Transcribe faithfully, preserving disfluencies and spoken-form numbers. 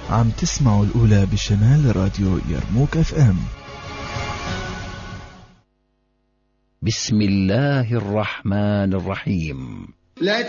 عم تسمعوا الأولى بشمال راديو يرموك اف ام. بسم الله الرحمن الرحيم. لا